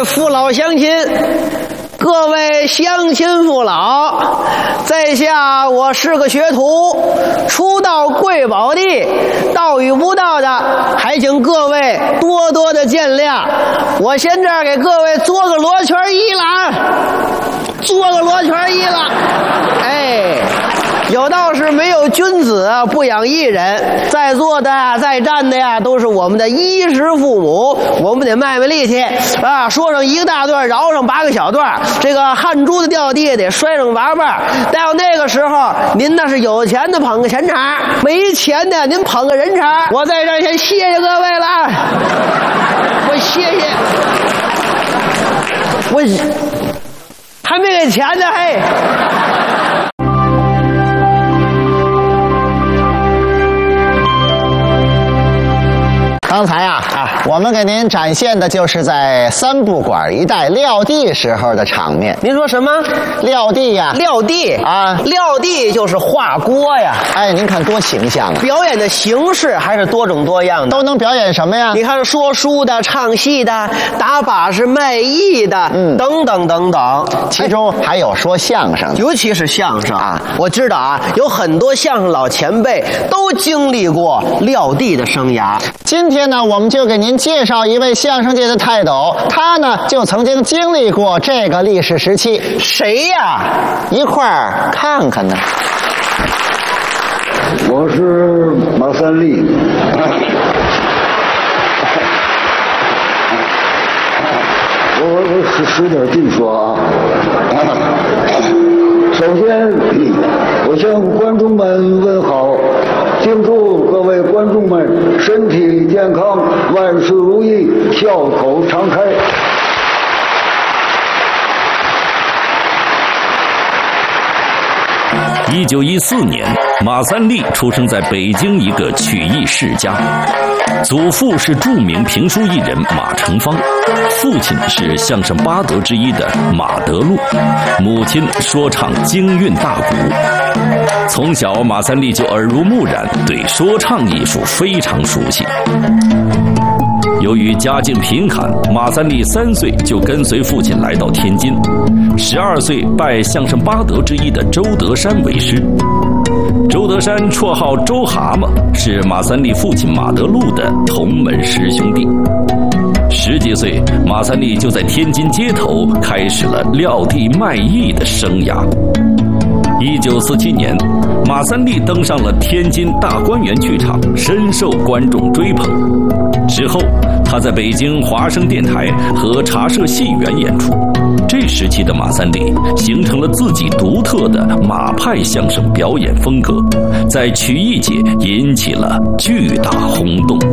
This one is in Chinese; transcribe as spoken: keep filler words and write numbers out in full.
位父老乡亲，各位乡亲父老，在下我是个学徒，初到贵宝地，道与不到的，还请各位多多的见谅。我先这儿给各位做个罗圈揖了，做个罗圈揖了。哎，有道是没有君子不养艺人，在座的呀，在站的呀，都是我们的衣食父母，我们得卖卖力气啊！说上一个大段，饶上八个小段，这个汗珠子掉地得摔上八瓣。到那个时候，您那是有钱的捧个钱场，没钱的您捧个人场。我在这儿先谢谢各位了，我谢谢，我还没给钱呢，嘿。 刚才啊，啊，我们给您展现的就是在三不管一带撂地时候的场面。 您说什么？ 撂地呀？ 撂地啊， 撂地就是画锅呀。 哎，您看多形象啊！ 表演的形式还是多种多样的。 都能表演什么呀？ 你看，说书的、唱戏的、打把式卖艺的， 嗯， 等等等等。 其中还有说相声的， 尤其是相声啊。 我知道啊，有很多相声老前辈都经历过撂地的生涯。 今天呢，我们就给您介绍一位相声界的泰斗，他呢就曾经经历过这个历史时期。 谁呀？ 一块儿看看呢。 我是马三立。我我使使点劲说啊。首先，我向观众们问好，敬祝各位观众们身体健康，万事如意，笑口常开。 一九一四年，马三立出生在北京一个曲艺世家，祖父是著名评书艺人马成芳，父亲是相声八德之一的马德禄，母亲说唱京韵大鼓。从小，马三立就耳濡目染，对说唱艺术非常熟悉。由于家境贫寒，马三立三岁就跟随父亲来到天津，十二岁拜相声八德之一的周德山为师。周德山绰号周蛤蟆，是马三立父亲马德禄的同门师兄弟。十几岁，马三立就在天津街头开始了撂地卖艺的生涯。一九四七年，马三立登上了天津大观园剧场，深受观众追捧。之后，他在北京华声电台和茶社戏园演出。这时期的马三立形成了自己独特的马派相声表演风格，在曲艺界引起了巨大轰动。